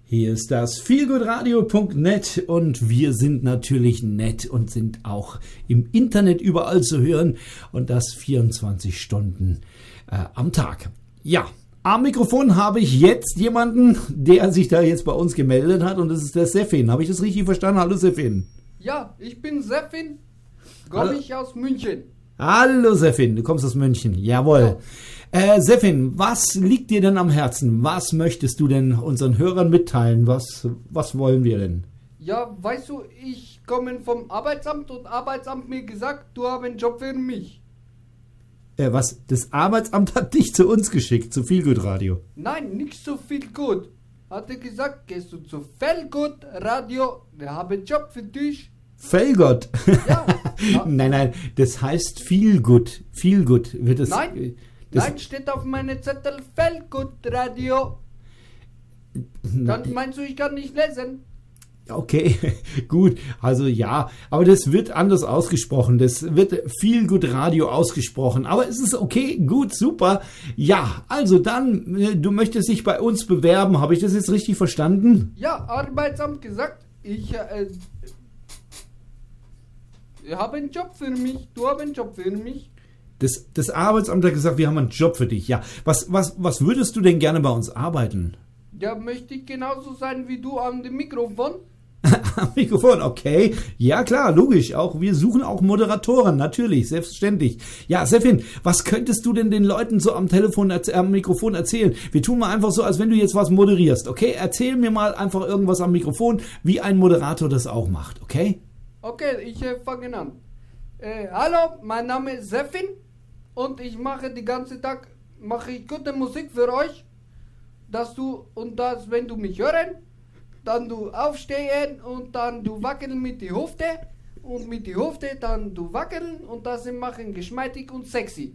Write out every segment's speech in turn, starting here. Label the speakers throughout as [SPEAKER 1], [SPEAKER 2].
[SPEAKER 1] Hier ist das feelgoodradio.net und wir sind natürlich nett und sind auch im Internet überall zu hören und das 24 Stunden am Tag. Ja, am Mikrofon habe ich jetzt jemanden, der sich da jetzt bei uns gemeldet hat und das ist der Sefin. Habe ich das richtig verstanden? Hallo Sefin.
[SPEAKER 2] Ja, ich bin Sefin, komme ich aus München.
[SPEAKER 1] Hallo Sefin, du kommst aus München, jawohl. Ja. Sefin, was liegt dir denn am Herzen? Was möchtest du denn unseren Hörern mitteilen? Was wollen wir denn?
[SPEAKER 2] Ja, weißt du, ich komme vom Arbeitsamt und Arbeitsamt mir gesagt, du hast einen Job für mich.
[SPEAKER 1] Was? Das Arbeitsamt hat dich zu uns geschickt, zu Feelgood Radio?
[SPEAKER 2] Nein, nicht so viel gut. Hat er gesagt, gehst du zu Feelgood Radio, wir haben einen Job für dich.
[SPEAKER 1] Feelgood?
[SPEAKER 2] Ja.
[SPEAKER 1] Nein, das heißt Feelgood. Feelgood wird es.
[SPEAKER 2] Nein, steht auf meinem Zettel Feelgood Radio. Dann meinst du, ich kann nicht lesen?
[SPEAKER 1] Okay, gut, also ja, aber das wird anders ausgesprochen, das wird Feelgood Radio ausgesprochen, aber es ist okay, gut, super. Ja, also dann, du möchtest dich bei uns bewerben, habe ich das jetzt richtig verstanden?
[SPEAKER 2] Ja, Arbeitsamt gesagt, ich habe einen Job für mich, du hast einen Job für mich.
[SPEAKER 1] Das Arbeitsamt hat gesagt, wir haben einen Job für dich. Ja, was würdest du denn gerne bei uns arbeiten?
[SPEAKER 2] Ja, möchte ich genauso sein wie du an dem Mikrofon.
[SPEAKER 1] Am Mikrofon, okay. Ja, klar, logisch. Auch wir suchen auch Moderatoren, natürlich, selbstverständlich. Ja, Sefin, was könntest du denn den Leuten so am Mikrofon erzählen? Wir tun mal einfach so, als wenn du jetzt was moderierst, okay? Erzähl mir mal einfach irgendwas am Mikrofon, wie ein Moderator das auch macht, okay?
[SPEAKER 2] Okay, ich fange an. Hallo, mein Name ist Sefin. Und ich mache den ganzen Tag gute Musik für euch, wenn du mich hören, dann du aufstehen und dann du wackeln mit die Hüfte und mit die Hüfte dann du wackeln und das machen geschmeidig und sexy.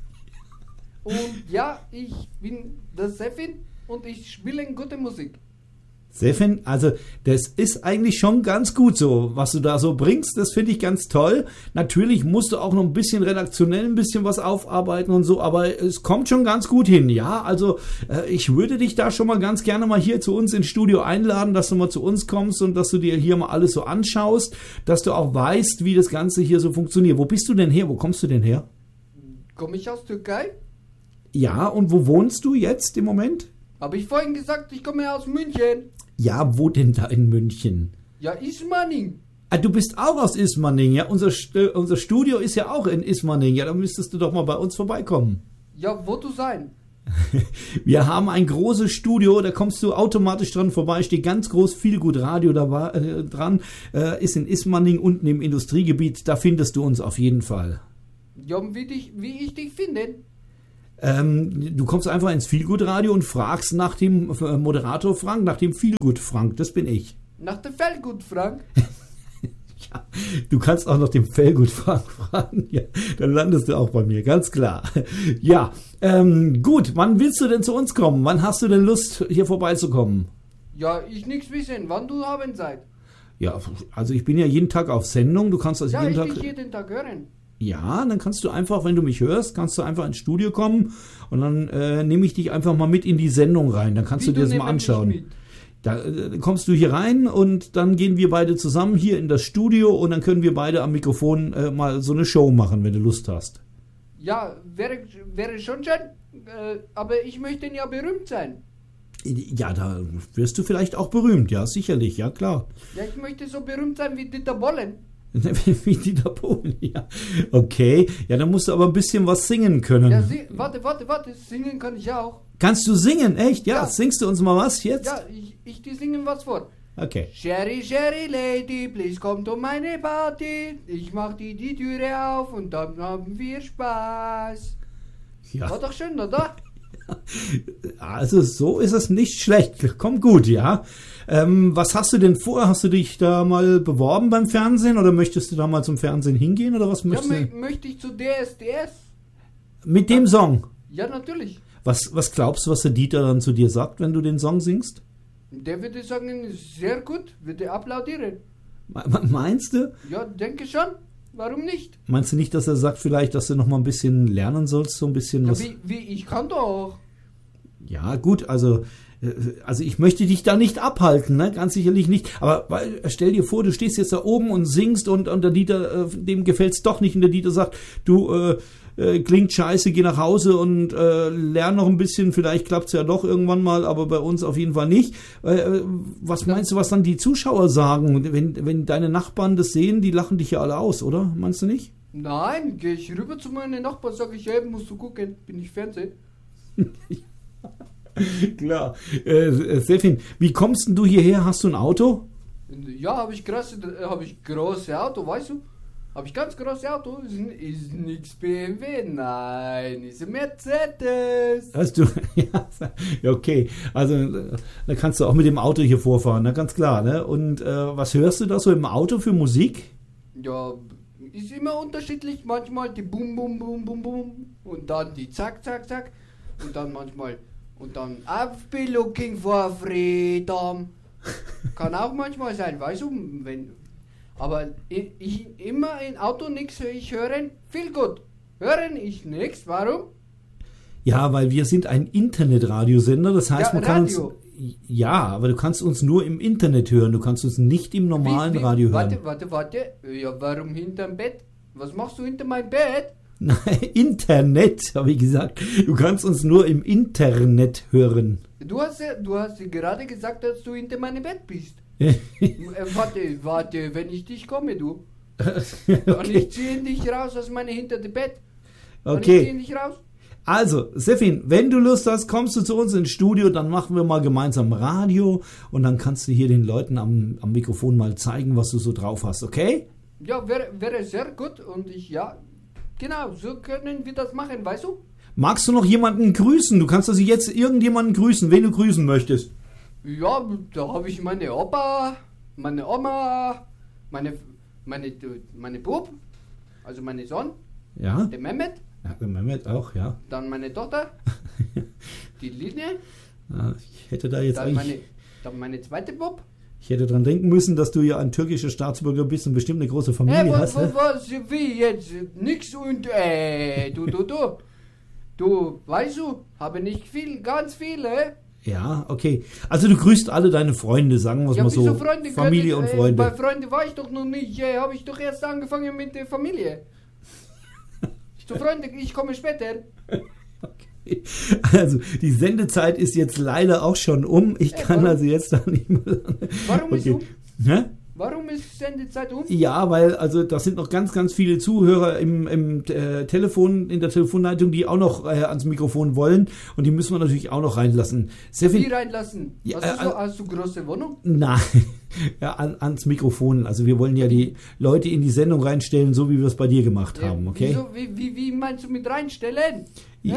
[SPEAKER 2] Und ja, ich bin der Sefin und ich spiele gute Musik.
[SPEAKER 1] Sefin, also das ist eigentlich schon ganz gut so, was du da so bringst, das finde ich ganz toll. Natürlich musst du auch noch ein bisschen redaktionell ein bisschen was aufarbeiten und so, aber es kommt schon ganz gut hin, ja. Also ich würde dich da schon mal ganz gerne mal hier zu uns ins Studio einladen, dass du mal zu uns kommst und dass du dir hier mal alles so anschaust, dass du auch weißt, wie das Ganze hier so funktioniert. Wo bist du denn her? Wo kommst du denn her?
[SPEAKER 2] Komme ich aus Türkei?
[SPEAKER 1] Ja, und wo wohnst du jetzt im Moment?
[SPEAKER 2] Habe ich vorhin gesagt, ich komme aus München.
[SPEAKER 1] Ja, wo denn da in München?
[SPEAKER 2] Ja, Ismaning.
[SPEAKER 1] Ah, du bist auch aus Ismaning, ja? Unser Studio ist ja auch in Ismaning. Ja, da müsstest du doch mal bei uns vorbeikommen.
[SPEAKER 2] Ja, wo du sein?
[SPEAKER 1] Wir haben ein großes Studio, da kommst du automatisch dran vorbei. Steht ganz groß Feelgood Radio dran. Ist in Ismaning unten im Industriegebiet. Da findest du uns auf jeden Fall.
[SPEAKER 2] Ja, und wie ich dich finde?
[SPEAKER 1] Du kommst einfach ins Feelgood Radio und fragst nach dem Moderator Frank, nach dem Feelgood Frank, das bin ich.
[SPEAKER 2] Nach dem Feelgood Frank?
[SPEAKER 1] Ja, du kannst auch nach dem Feelgood Frank fragen, ja, dann landest du auch bei mir, ganz klar. Ja, gut, wann willst du denn zu uns kommen? Wann hast du denn Lust, hier vorbeizukommen?
[SPEAKER 2] Ja, ich nichts wissen, wann du haben seid.
[SPEAKER 1] Ja, also ich bin ja jeden Tag auf Sendung, du kannst das
[SPEAKER 2] ja, jeden Tag hören.
[SPEAKER 1] Ja, dann kannst du einfach, wenn du mich hörst, kannst du einfach ins Studio kommen und dann nehme ich dich einfach mal mit in die Sendung rein. Dann kannst du dir das mal anschauen. Da kommst du hier rein und dann gehen wir beide zusammen hier in das Studio und dann können wir beide am Mikrofon mal so eine Show machen, wenn du Lust hast.
[SPEAKER 2] Ja, wäre schon schön, aber ich möchte ja berühmt sein.
[SPEAKER 1] Ja, da wirst du vielleicht auch berühmt, ja, sicherlich, ja klar.
[SPEAKER 2] Ja, ich möchte so berühmt sein wie Dieter Bohlen.
[SPEAKER 1] Wie Dieter Bohlen, ja. Okay, ja, dann musst du aber ein bisschen was singen können.
[SPEAKER 2] Ja, warte, singen kann ich auch.
[SPEAKER 1] Kannst du singen, echt? Ja, singst du uns mal was jetzt?
[SPEAKER 2] Ja, ich dir singen was vor.
[SPEAKER 1] Okay.
[SPEAKER 2] Sherry, Sherry Lady, please come to meine Party. Ich mach die Türe auf und dann haben wir Spaß.
[SPEAKER 1] Ja.
[SPEAKER 2] War doch schön, oder?
[SPEAKER 1] Also so ist es nicht schlecht. Kommt gut, ja. Was hast du denn vor? Hast du dich da mal beworben beim Fernsehen oder möchtest du da mal zum Fernsehen hingehen oder was möchtest du?
[SPEAKER 2] Ja, möchte ich zu DSDS.
[SPEAKER 1] Mit dem Song?
[SPEAKER 2] Ja, natürlich.
[SPEAKER 1] Was glaubst du, was der Dieter dann zu dir sagt, wenn du den Song singst?
[SPEAKER 2] Der würde sagen, sehr gut, würde applaudieren.
[SPEAKER 1] Meinst du?
[SPEAKER 2] Ja, denke schon. Warum nicht?
[SPEAKER 1] Meinst du nicht, dass er sagt vielleicht, dass du noch mal ein bisschen lernen sollst, so ein bisschen
[SPEAKER 2] ja,
[SPEAKER 1] was?
[SPEAKER 2] Wie ich kann doch.
[SPEAKER 1] Ja, gut, also ich möchte dich da nicht abhalten, ne? Ganz sicherlich nicht. Aber stell dir vor, du stehst jetzt da oben und singst und der Dieter, dem gefällt's doch nicht und der Dieter sagt, du, klingt scheiße, geh nach Hause und lern noch ein bisschen, vielleicht klappt's ja doch irgendwann mal, aber bei uns auf jeden Fall nicht. Was meinst du, was dann die Zuschauer sagen? Wenn deine Nachbarn das sehen, die lachen dich ja alle aus, oder? Meinst du nicht?
[SPEAKER 2] Nein, gehe ich rüber zu meinen Nachbarn, sage ich, hey, musst du gucken, bin ich Fernsehen.
[SPEAKER 1] Klar. Sefin, wie kommst denn du hierher? Hast du ein Auto?
[SPEAKER 2] Ja, habe ich große Auto, weißt du? Habe ich ganz große Auto, ist nix BMW, nein, ist ein Mercedes.
[SPEAKER 1] Hast du? Ja, okay. Also, da kannst du auch mit dem Auto hier vorfahren, ne? Ganz klar, ne? Und was hörst du da so im Auto für Musik?
[SPEAKER 2] Ja, ist immer unterschiedlich, manchmal die Bum, Bum, Bum, Bum, Bum und dann die Zack, Zack, Zack und dann manchmal, und dann I've been looking for freedom. Kann auch manchmal sein, weißt du, aber ich immer im Auto nichts, ich hören viel gut. Hören ich nichts, warum?
[SPEAKER 1] Ja, weil wir sind ein Internetradiosender, das heißt,
[SPEAKER 2] Ja,
[SPEAKER 1] man kann
[SPEAKER 2] Radio.
[SPEAKER 1] uns... Ja, aber du kannst uns nur im Internet hören, du kannst uns nicht im normalen Radio hören.
[SPEAKER 2] Warte. Ja, warum hinterm Bett? Was machst du hinter meinem Bett?
[SPEAKER 1] Nein, Internet, habe ich gesagt. Du kannst uns nur im Internet hören.
[SPEAKER 2] Du hast gerade gesagt, dass du hinter meinem Bett bist. Warte, wenn ich dich komme, du. Und ich ziehe dich raus aus meinem hinter dem Bett. Und ich ziehe dich raus.
[SPEAKER 1] Also, Sefin, wenn du Lust hast, kommst du zu uns ins Studio, dann machen wir mal gemeinsam Radio und dann kannst du hier den Leuten am Mikrofon mal zeigen, was du so drauf hast, okay?
[SPEAKER 2] Ja, wäre sehr gut und genau, so können wir das machen, weißt du?
[SPEAKER 1] Magst du noch jemanden grüßen? Du kannst also jetzt irgendjemanden grüßen, wen du grüßen möchtest.
[SPEAKER 2] Ja, da habe ich meine Opa, meine Oma, meine Bub, also meine Sohn,
[SPEAKER 1] Ja?
[SPEAKER 2] der Mehmet,
[SPEAKER 1] Ja, der Mehmet auch, ja.
[SPEAKER 2] dann meine Tochter, die Linie,
[SPEAKER 1] Ich hätte da jetzt eigentlich...
[SPEAKER 2] dann meine zweite Bub.
[SPEAKER 1] Ich hätte dran denken müssen, dass du ja ein türkischer Staatsbürger bist und bestimmt eine große Familie hast.
[SPEAKER 2] Was, wie jetzt? Nix und, du, weißt du, habe nicht viel, ganz viele.
[SPEAKER 1] Ja, okay. Also du grüßt alle deine Freunde, sagen wir es mal so.
[SPEAKER 2] Freunde,
[SPEAKER 1] Familie und Freunde.
[SPEAKER 2] Bei Freunden war ich doch noch nicht, habe ich doch erst angefangen mit der Familie. Zu Freunde, ich komme später.
[SPEAKER 1] Okay. Also die Sendezeit ist jetzt leider auch schon um. Ich kann also jetzt da nicht mehr...
[SPEAKER 2] Warum ist um?
[SPEAKER 1] Hä?
[SPEAKER 2] Warum ist Sendezeit um?
[SPEAKER 1] Ja, weil also das sind noch ganz, ganz viele Zuhörer im Telefon, in der Telefonleitung, die auch noch ans Mikrofon wollen und die müssen wir natürlich auch noch reinlassen.
[SPEAKER 2] Wie reinlassen?
[SPEAKER 1] Ja,
[SPEAKER 2] hast du große Wohnung?
[SPEAKER 1] Nein, ja, ans Mikrofon. Also wir wollen ja die Leute in die Sendung reinstellen, so wie wir es bei dir gemacht haben, okay?
[SPEAKER 2] Wieso, wie meinst du mit reinstellen?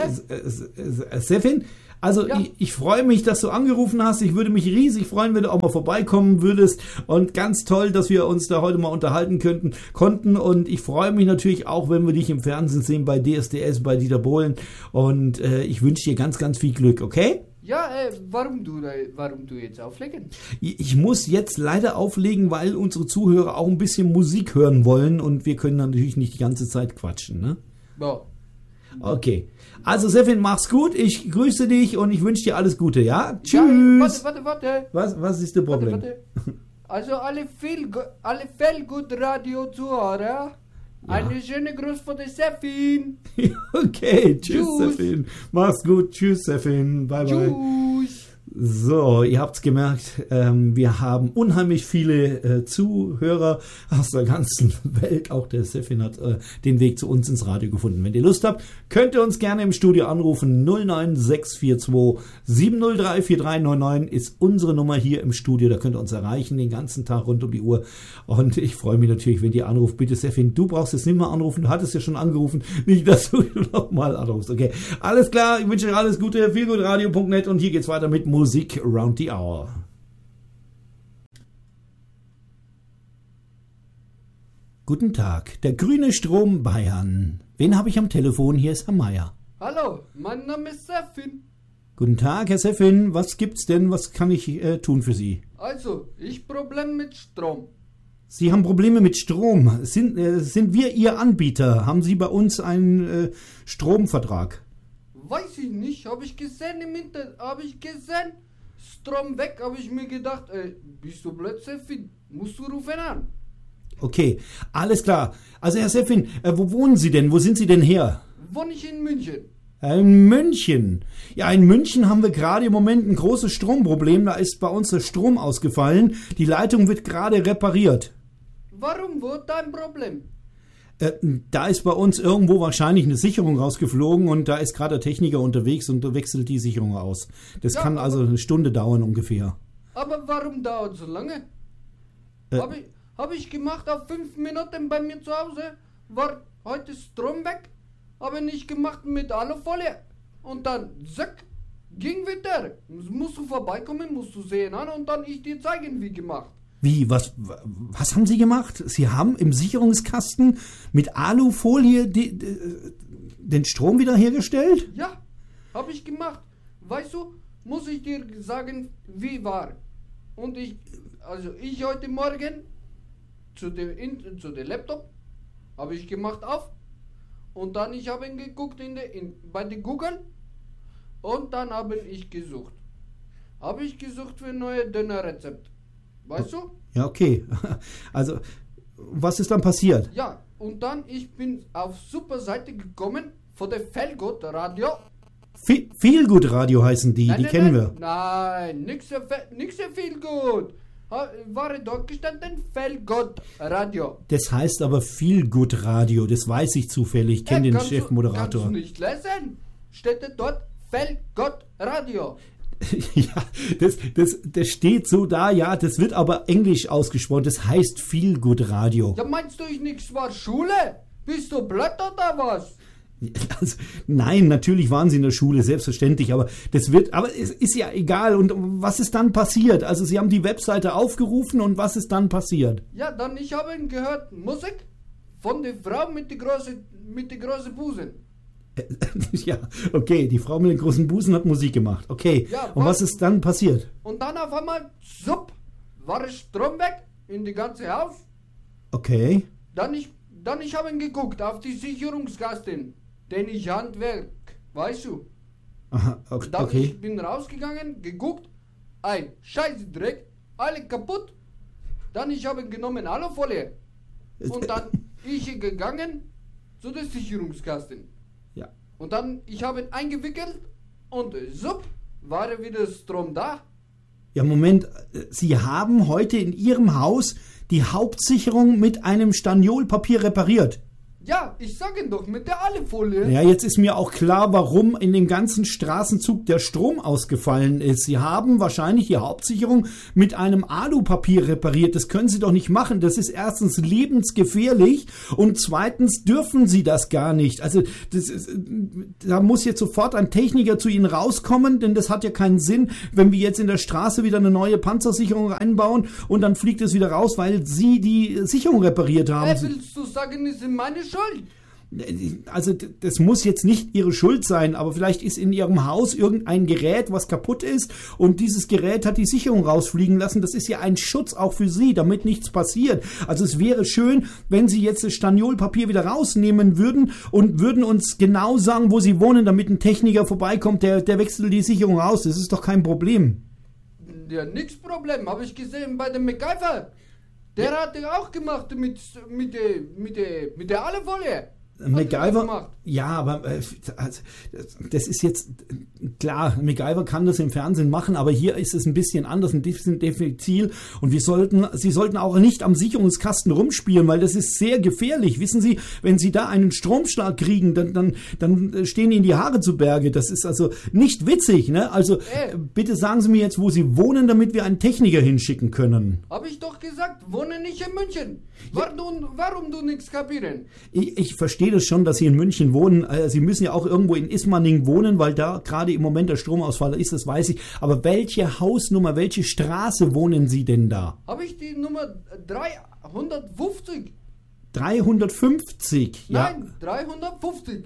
[SPEAKER 1] Sefin, also ja. Ich freue mich, dass du angerufen hast. Ich würde mich riesig freuen, wenn du auch mal vorbeikommen würdest. Und ganz toll, dass wir uns da heute mal unterhalten konnten. Und ich freue mich natürlich auch, wenn wir dich im Fernsehen sehen bei DSDS, bei Dieter Bohlen. Und ich wünsche dir ganz, ganz viel Glück, okay?
[SPEAKER 2] Ja, warum du jetzt auflegen?
[SPEAKER 1] Ich muss jetzt leider auflegen, weil unsere Zuhörer auch ein bisschen Musik hören wollen. Und wir können natürlich nicht die ganze Zeit quatschen, ne?
[SPEAKER 2] Ja.
[SPEAKER 1] Okay. Also Sefin, mach's gut. Ich grüße dich und ich wünsche dir alles Gute, ja? Tschüss.
[SPEAKER 2] Ja, warte.
[SPEAKER 1] Was ist das Problem?
[SPEAKER 2] Warte. Also alle viel gut Radio-Zuhörer. Ja. Eine schöne Gruß von der Sefin.
[SPEAKER 1] Okay, tschüss Sefin. Mach's gut. Tschüss Sefin. Bye bye.
[SPEAKER 2] Tschüss.
[SPEAKER 1] So, ihr habt's gemerkt, wir haben unheimlich viele Zuhörer aus der ganzen Welt. Auch der Sefin hat den Weg zu uns ins Radio gefunden. Wenn ihr Lust habt, könnt ihr uns gerne im Studio anrufen. 09642 703 4399 ist unsere Nummer hier im Studio. Da könnt ihr uns erreichen den ganzen Tag rund um die Uhr. Und ich freue mich natürlich, wenn ihr anruft. Bitte Sefin, du brauchst jetzt nicht mehr anrufen. Du hattest ja schon angerufen. Nicht, dass du nochmal anrufst. Okay, alles klar. Ich wünsche euch alles Gute. Feelgoodradio.net und hier geht's weiter mit Musik around the hour. Guten Tag, der grüne Strom Bayern. Wen habe ich am Telefon? Hier ist Herr Meier.
[SPEAKER 2] Hallo, mein Name ist Sefin.
[SPEAKER 1] Guten Tag, Herr Sefin. Was gibt's denn? Was kann ich tun für Sie?
[SPEAKER 2] Also, ich Problem mit Strom.
[SPEAKER 1] Sie haben Probleme mit Strom. Sind wir Ihr Anbieter? Haben Sie bei uns einen Stromvertrag?
[SPEAKER 2] Weiß ich nicht, habe ich gesehen im Internet, habe ich gesehen, Strom weg, habe ich mir gedacht, bist du blöd, Sefin, musst du rufen an.
[SPEAKER 1] Okay, alles klar. Also Herr Seffin, wo wohnen Sie denn? Wo sind Sie denn her?
[SPEAKER 2] Wohne ich in München.
[SPEAKER 1] In München. Ja, in München haben wir gerade im Moment ein großes Stromproblem. Da ist bei uns der Strom ausgefallen. Die Leitung wird gerade repariert.
[SPEAKER 2] Warum wurde dein Problem?
[SPEAKER 1] Da ist bei uns irgendwo wahrscheinlich eine Sicherung rausgeflogen und da ist gerade der Techniker unterwegs und wechselt die Sicherung aus. Das
[SPEAKER 2] Ja,
[SPEAKER 1] kann also eine Stunde dauern ungefähr.
[SPEAKER 2] Aber warum dauert es so lange? Hab ich gemacht auf 5 Minuten bei mir zu Hause, war heute Strom weg, habe nicht gemacht mit Alufolie und dann zack, ging wieder. Musst du vorbeikommen, musst du sehen an und dann ich dir zeigen, wie gemacht.
[SPEAKER 1] Wie, was haben Sie gemacht? Sie haben im Sicherungskasten mit Alufolie den Strom wiederhergestellt?
[SPEAKER 2] Ja, habe ich gemacht. Weißt du, muss ich dir sagen, wie war. Und ich heute Morgen zu dem Laptop habe ich gemacht auf und dann ich habe geguckt bei der Google und dann habe ich gesucht. Habe ich gesucht für neue Dönerrezept. Weißt du?
[SPEAKER 1] Ja, okay. Also, was ist dann passiert?
[SPEAKER 2] Ja, und dann ich bin auf super Seite gekommen von der Feelgood Radio.
[SPEAKER 1] Feelgood Radio heißen die, die kennen wir.
[SPEAKER 2] Nein, nix so Feelgood. War dort gestanden Feelgood Radio.
[SPEAKER 1] Das heißt aber Feelgood Radio, das weiß ich zufällig, ich kenne den Chefmoderator.
[SPEAKER 2] Kannst du nicht lesen? Steht dort Feelgood Radio.
[SPEAKER 1] Ja, das steht so da, ja, das wird aber englisch ausgesprochen, das heißt Feelgood Radio.
[SPEAKER 2] Ja, meinst du, ich nix war Schule? Bist du blöd oder was?
[SPEAKER 1] Also, nein, natürlich waren Sie in der Schule, selbstverständlich, aber es ist ja egal. Und was ist dann passiert? Also Sie haben die Webseite aufgerufen und was ist dann passiert?
[SPEAKER 2] Ja, dann ich habe gehört Musik von der Frau mit der großen Busen.
[SPEAKER 1] Ja, okay, die Frau mit den großen Busen hat Musik gemacht. Okay,
[SPEAKER 2] ja,
[SPEAKER 1] und was ist dann passiert?
[SPEAKER 2] Und dann auf einmal, zupp, war Strom weg in die ganze Haus.
[SPEAKER 1] Okay.
[SPEAKER 2] Dann ich habe geguckt auf die Sicherungskasten, denn ich Handwerk, weißt du.
[SPEAKER 1] Aha, okay.
[SPEAKER 2] Dann ich bin rausgegangen, geguckt, ein Scheißdreck, alle kaputt. Dann ich habe genommen Alufolie und dann ich gegangen zu der Sicherungskasten.
[SPEAKER 1] Ja.
[SPEAKER 2] Und dann ich habe eingewickelt und so war wieder Strom da.
[SPEAKER 1] Ja, Moment, Sie haben heute in Ihrem Haus die Hauptsicherung mit einem Staniolpapier repariert.
[SPEAKER 2] Ja, ich sag Ihnen doch, mit der Alufolie.
[SPEAKER 1] Ja, jetzt ist mir auch klar, warum in dem ganzen Straßenzug der Strom ausgefallen ist. Sie haben wahrscheinlich die Hauptsicherung mit einem Alupapier repariert. Das können Sie doch nicht machen. Das ist erstens lebensgefährlich und zweitens dürfen Sie das gar nicht. Also da muss jetzt sofort ein Techniker zu Ihnen rauskommen, denn das hat ja keinen Sinn, wenn wir jetzt in der Straße wieder eine neue Panzersicherung einbauen und dann fliegt es wieder raus, weil Sie die Sicherung repariert haben.
[SPEAKER 2] Willst du sagen, ist meine Schuld?
[SPEAKER 1] Also das muss jetzt nicht Ihre Schuld sein, aber vielleicht ist in Ihrem Haus irgendein Gerät, was kaputt ist und dieses Gerät hat die Sicherung rausfliegen lassen. Das ist ja ein Schutz auch für Sie, damit nichts passiert. Also es wäre schön, wenn Sie jetzt das Staniolpapier wieder rausnehmen würden und würden uns genau sagen, wo Sie wohnen, damit ein Techniker vorbeikommt, der wechselt die Sicherung raus. Das ist doch kein Problem.
[SPEAKER 2] Ja, nix Problem. Habe ich gesehen bei dem MacGyver. Der hat auch gemacht mit der Alufolie.
[SPEAKER 1] MacGyver, ja, aber das ist jetzt klar, MacGyver kann das im Fernsehen machen, aber hier ist es ein bisschen anders, ein bisschen diffizil und Sie sollten auch nicht am Sicherungskasten rumspielen, weil das ist sehr gefährlich. Wissen Sie, wenn Sie da einen Stromschlag kriegen, dann stehen Ihnen die Haare zu Berge. Das ist also nicht witzig, ne? Also bitte sagen Sie mir jetzt, wo Sie wohnen, damit wir einen Techniker hinschicken können.
[SPEAKER 2] Habe ich doch gesagt, wohne nicht in München. Warum du nichts kapieren?
[SPEAKER 1] Ich verstehe das schon, dass Sie in München wohnen. Sie müssen ja auch irgendwo in Ismaning wohnen, weil da gerade im Moment der Stromausfall ist, das weiß ich. Aber welche Hausnummer, welche Straße wohnen Sie denn da?
[SPEAKER 2] Habe ich die Nummer 350?
[SPEAKER 1] 350?
[SPEAKER 2] Nein, ja. 350.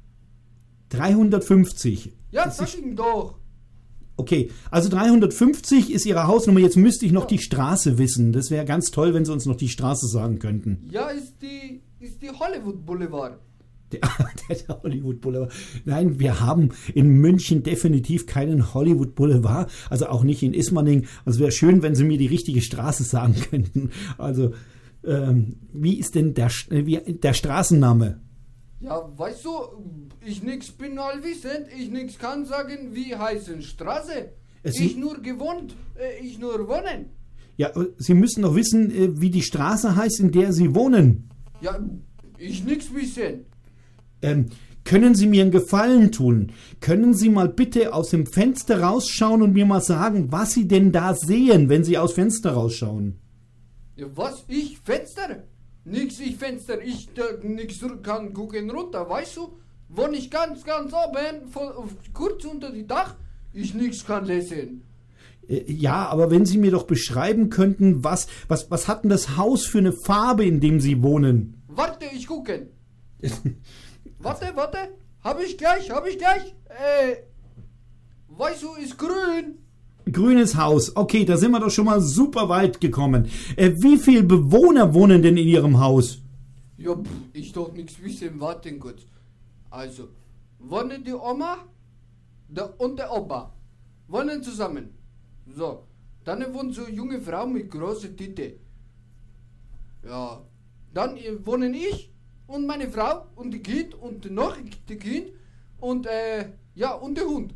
[SPEAKER 1] 350?
[SPEAKER 2] Ja, sag ich doch.
[SPEAKER 1] Okay, also 350 ist Ihre Hausnummer. Jetzt müsste ich noch die Straße wissen. Das wäre ganz toll, wenn Sie uns noch die Straße sagen könnten.
[SPEAKER 2] Ja, ist die Hollywood Boulevard.
[SPEAKER 1] Der Hollywood Boulevard. Nein, wir haben in München definitiv keinen Hollywood Boulevard, also auch nicht in Ismaning. Also es wäre schön, wenn Sie mir die richtige Straße sagen könnten. Also, wie ist denn der Straßenname?
[SPEAKER 2] Ja, weißt du, ich nix bin allwissend, ich nix kann sagen, wie heißen Straße. Ich nur wohnen.
[SPEAKER 1] Ja, Sie müssen doch wissen, wie die Straße heißt, in der Sie wohnen.
[SPEAKER 2] Ja, ich nix wissen.
[SPEAKER 1] Können Sie mir einen Gefallen tun? Können Sie mal bitte aus dem Fenster rausschauen und mir mal sagen, was Sie denn da sehen, wenn Sie aus Fenster rausschauen?
[SPEAKER 2] Ja, was? Ich Fenster? Nix, ich Fenster. Ich nix kann gucken runter, weißt du? Wohne ich ganz oben, kurz unter die Dach, ich nix kann lesen.
[SPEAKER 1] Ja, aber wenn Sie mir doch beschreiben könnten, was hat denn das Haus für eine Farbe, in dem Sie wohnen?
[SPEAKER 2] Warte, ich gucken. Warte. Hab ich gleich. Weißt du, ist grün.
[SPEAKER 1] Grünes Haus. Okay, da sind wir doch schon mal super weit gekommen. Wie viele Bewohner wohnen denn in Ihrem Haus?
[SPEAKER 2] Ja, ich doch nichts wissen. Warten kurz. Also, wohnen die Oma und der Opa. Wohnen zusammen. So. Dann wohnt so eine junge Frau mit großer Titte. Ja. Dann wohnen ich und meine Frau und die Kind und noch die Kind und und der Hund.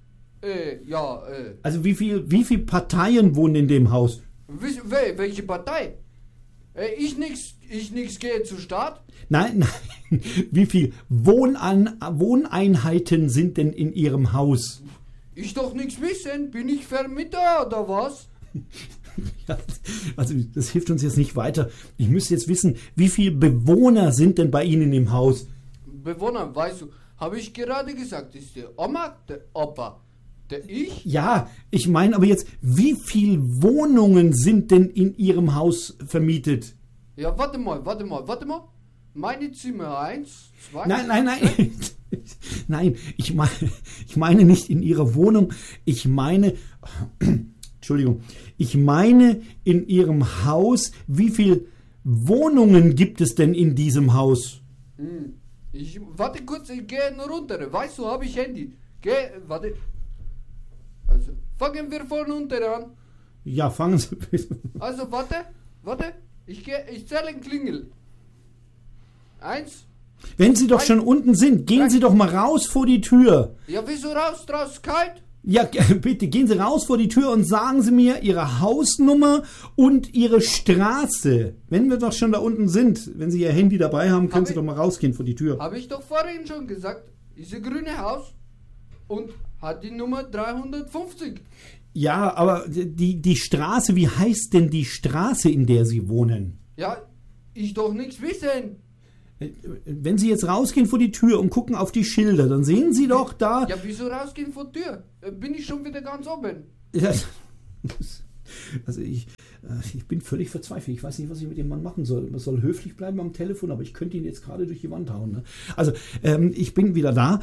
[SPEAKER 1] Also wie viel Parteien wohnen in dem Haus?
[SPEAKER 2] Welche Partei? Ich nix gehe zur Stadt.
[SPEAKER 1] Nein. Wie viel Wohneinheiten sind denn in Ihrem Haus?
[SPEAKER 2] Ich doch nichts wissen. Bin ich Vermieter oder was?
[SPEAKER 1] Ja, also das hilft uns jetzt nicht weiter. Ich müsste jetzt wissen, wie viele Bewohner sind denn bei Ihnen im Haus?
[SPEAKER 2] Bewohner, weißt du, habe ich gerade gesagt, ist der Oma, der Opa, der ich?
[SPEAKER 1] Ja, ich meine aber jetzt, wie viele Wohnungen sind denn in Ihrem Haus vermietet?
[SPEAKER 2] Ja, warte mal. Meine Zimmer 1, 2...
[SPEAKER 1] Nein. Nein, ich meine nicht in Ihrer Wohnung. Ich meine... Entschuldigung. Ich meine in Ihrem Haus, wie viele Wohnungen gibt es denn in diesem Haus?
[SPEAKER 2] Warte kurz, ich gehe runter. Weißt du, habe ich Handy. Warte. Also, fangen wir von unten an.
[SPEAKER 1] Ja, fangen Sie bitte.
[SPEAKER 2] Also, warte. Ich zähle einen Klingel. 1.
[SPEAKER 1] Wenn Sie doch schon unten sind, gehen Sie doch mal raus vor die Tür.
[SPEAKER 2] Ja, wieso raus? Draußen kalt?
[SPEAKER 1] Ja, bitte, gehen Sie raus vor die Tür und sagen Sie mir Ihre Hausnummer und Ihre Straße. Wenn wir doch schon da unten sind, wenn Sie Ihr Handy dabei haben, können Sie doch mal rausgehen vor die Tür.
[SPEAKER 2] Habe ich doch vorhin schon gesagt. Ist ein grünes Haus und hat die Nummer 350.
[SPEAKER 1] Ja, aber die Straße, wie heißt denn die Straße, in der Sie wohnen?
[SPEAKER 2] Ja, ich doch nichts wissen.
[SPEAKER 1] Wenn Sie jetzt rausgehen vor die Tür und gucken auf die Schilder, dann sehen Sie doch da...
[SPEAKER 2] Ja, wieso rausgehen vor die Tür? Bin ich schon wieder ganz oben.
[SPEAKER 1] Ja, also ich bin völlig verzweifelt. Ich weiß nicht, was ich mit dem Mann machen soll. Man soll höflich bleiben am Telefon, aber ich könnte ihn jetzt gerade durch die Wand hauen. Ne? Also, ich bin wieder da.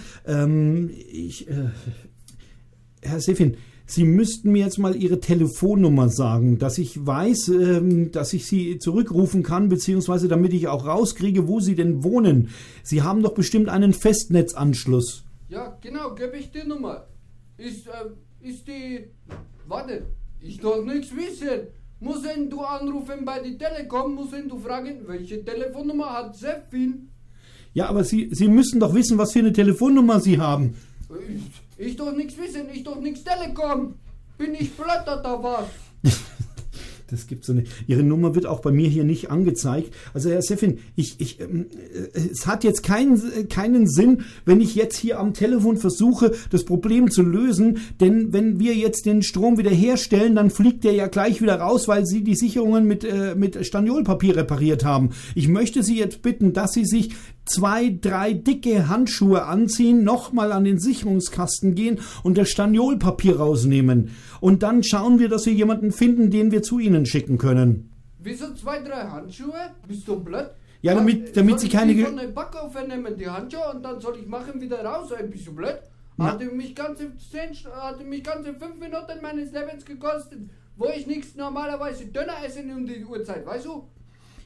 [SPEAKER 1] Herr Sefin, Sie müssten mir jetzt mal Ihre Telefonnummer sagen, dass ich weiß, dass ich Sie zurückrufen kann, beziehungsweise damit ich auch rauskriege, wo Sie denn wohnen. Sie haben doch bestimmt einen Festnetzanschluss.
[SPEAKER 2] Ja, genau, gebe ich die Nummer. Ist die... Warte, ich doch nichts wissen. Müssen du anrufen bei der Telekom, müssen du fragen, welche Telefonnummer hat Sefin?
[SPEAKER 1] Ja, aber Sie müssen doch wissen, was für eine Telefonnummer Sie haben.
[SPEAKER 2] Ich doch nichts wissen, ich doch nichts Telekom. Bin ich blöd oder was?
[SPEAKER 1] Das gibt's so nicht. Ihre Nummer wird auch bei mir hier nicht angezeigt. Also Herr Sefin, es hat jetzt keinen Sinn, wenn ich jetzt hier am Telefon versuche, das Problem zu lösen, denn wenn wir jetzt den Strom wieder herstellen, dann fliegt der ja gleich wieder raus, weil Sie die Sicherungen mit Staniolpapier repariert haben. Ich möchte Sie jetzt bitten, dass Sie sich 2, 3 dicke Handschuhe anziehen, nochmal an den Sicherungskasten gehen und das Staniolpapier rausnehmen. Und dann schauen wir, dass wir jemanden finden, den wir zu Ihnen schicken können.
[SPEAKER 2] Wieso 2, 3 Handschuhe? Bist du blöd?
[SPEAKER 1] Ja, damit Sie keine...
[SPEAKER 2] Ich soll von der Backofen nehmen, die Handschuhe, und dann soll ich machen wieder raus. Bist du blöd? Hatte mich ganze 5 Minuten meines Lebens gekostet, wo ich nichts normalerweise Döner esse um die Uhrzeit, weißt du?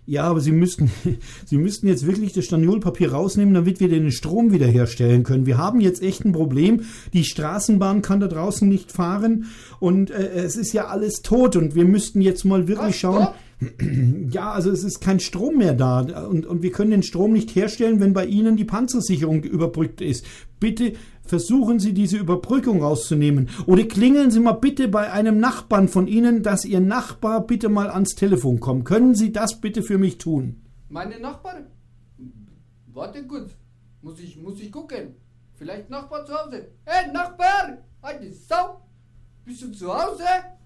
[SPEAKER 1] Ja, aber Sie müssten jetzt wirklich das Staniolpapier rausnehmen, damit wir den Strom wiederherstellen können. Wir haben jetzt echt ein Problem. Die Straßenbahn kann da draußen nicht fahren und es ist ja alles tot und wir müssten jetzt mal wirklich schauen. Ja, also es ist kein Strom mehr da und wir können den Strom nicht herstellen, wenn bei Ihnen die Panzersicherung überbrückt ist. Bitte versuchen Sie, diese Überbrückung rauszunehmen. Oder klingeln Sie mal bitte bei einem Nachbarn von Ihnen, dass Ihr Nachbar bitte mal ans Telefon kommt. Können Sie das bitte für mich tun?
[SPEAKER 2] Meine Nachbarn? Warte kurz. Muss ich gucken. Vielleicht Nachbar zu Hause. Hey, Nachbar! Alte Sau! Bist du zu Hause?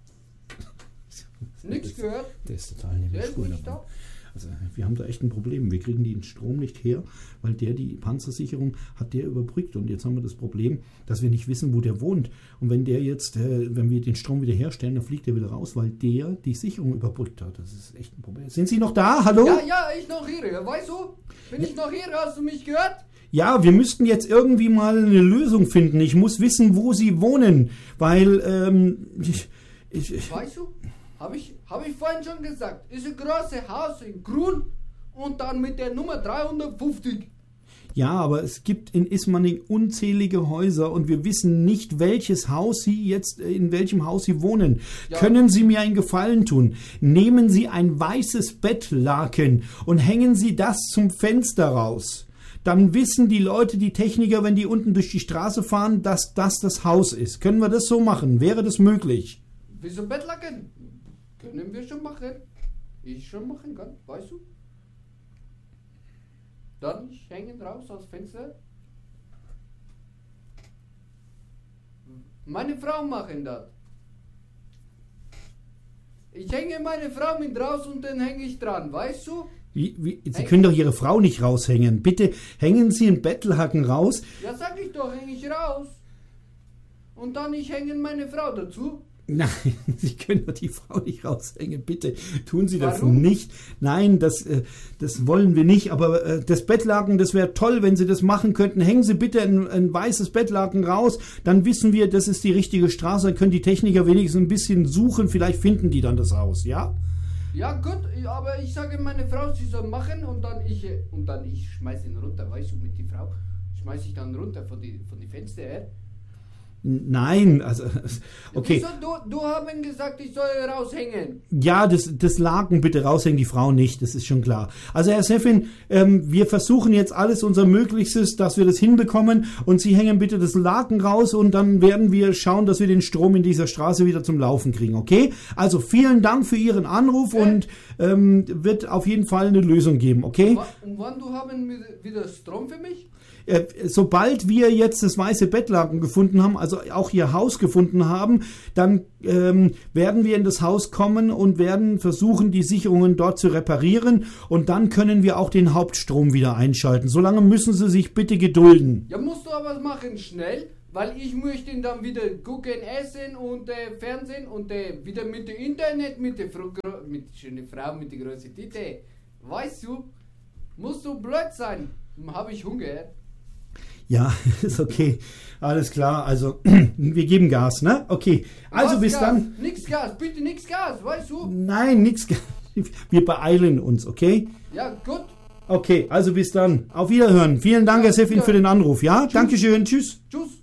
[SPEAKER 2] Nichts gehört.
[SPEAKER 1] Der ist total neben der Spur
[SPEAKER 2] nicht
[SPEAKER 1] dabei.
[SPEAKER 2] da.
[SPEAKER 1] Also wir haben da echt ein Problem. Wir kriegen den Strom nicht her, weil die Panzersicherung hat der überbrückt. Und jetzt haben wir das Problem, dass wir nicht wissen, wo der wohnt. Und wenn der jetzt, wenn wir den Strom wieder herstellen, dann fliegt der wieder raus, weil der die Sicherung überbrückt hat. Das ist echt ein Problem. Sind Sie noch da? Hallo?
[SPEAKER 2] Ja, ich noch hier. Weißt du? Bin ich noch hier? Hast du mich gehört?
[SPEAKER 1] Ja, wir müssten jetzt irgendwie mal eine Lösung finden. Ich muss wissen, wo Sie wohnen, weil
[SPEAKER 2] Weißt du? Hab ich vorhin schon gesagt. Ist ein großes Haus in Grün und dann mit der Nummer 350.
[SPEAKER 1] Ja, aber es gibt in Ismaning unzählige Häuser und wir wissen nicht, in welchem Haus Sie wohnen. Ja. Können Sie mir einen Gefallen tun? Nehmen Sie ein weißes Bettlaken und hängen Sie das zum Fenster raus. Dann wissen die Leute, die Techniker, wenn die unten durch die Straße fahren, dass das Haus ist. Können wir das so machen? Wäre das möglich?
[SPEAKER 2] Wieso Bettlaken? Können wir schon machen. Ich schon machen kann, weißt du? Dann hängen raus aus Fenster. Meine Frau machen das. Ich hänge meine Frau mit raus und dann hänge ich dran, weißt du?
[SPEAKER 1] Sie können doch Ihre Frau nicht raushängen. Bitte hängen Sie einen Bettlaken raus.
[SPEAKER 2] Ja, sag ich doch, hänge ich raus. Und dann ich hänge meine Frau dazu.
[SPEAKER 1] Nein, Sie können doch die Frau nicht raushängen. Bitte tun Sie das
[SPEAKER 2] Warum?
[SPEAKER 1] nicht. Nein, das wollen wir nicht. Aber das Bettlaken, das wäre toll, wenn Sie das machen könnten. Hängen Sie bitte ein weißes Bettlaken raus. Dann wissen wir, das ist die richtige Straße. Dann können die Techniker wenigstens ein bisschen suchen. Vielleicht finden die dann das Haus, ja?
[SPEAKER 2] Ja gut, aber ich sage meine Frau, sie soll machen und dann ich schmeiß ihn runter, weißt du, mit die Frau schmeiß ich dann runter von die Fenster her.
[SPEAKER 1] Nein, also okay.
[SPEAKER 2] Wieso, du haben gesagt, ich soll raushängen.
[SPEAKER 1] Ja, das Laken bitte raushängen, die Frau nicht, das ist schon klar. Also Herr Seffin, wir versuchen jetzt alles unser Möglichstes, dass wir das hinbekommen und Sie hängen bitte das Laken raus und dann werden wir schauen, dass wir den Strom in dieser Straße wieder zum Laufen kriegen, okay? Also vielen Dank für Ihren Anruf und wird auf jeden Fall eine Lösung geben, okay?
[SPEAKER 2] Und wann du haben wieder Strom für mich?
[SPEAKER 1] Sobald wir jetzt das weiße Bettlaken gefunden haben, also auch Ihr Haus gefunden haben, dann werden wir in das Haus kommen und werden versuchen, die Sicherungen dort zu reparieren und dann können wir auch den Hauptstrom wieder einschalten. Solange müssen Sie sich bitte gedulden.
[SPEAKER 2] Ja, musst du aber machen schnell, weil ich möchte dann wieder gucken, essen und Fernsehen und wieder mit dem Internet, mit der schönen Frau mit der großen Titel. Weißt du, musst du blöd sein. Habe ich Hunger?
[SPEAKER 1] Ja, ist okay. Alles klar. Also, wir geben Gas, ne? Okay. Also, bis
[SPEAKER 2] Gas?
[SPEAKER 1] dann.
[SPEAKER 2] Nix Gas, bitte nix Gas, weißt du?
[SPEAKER 1] Nein, nix Gas. Wir beeilen uns, okay?
[SPEAKER 2] Ja, gut.
[SPEAKER 1] Okay, also bis dann. Auf Wiederhören. Vielen Dank, Herr Seffin, für den Anruf, ja?
[SPEAKER 2] Tschüss.
[SPEAKER 1] Dankeschön. Tschüss.
[SPEAKER 2] Tschüss.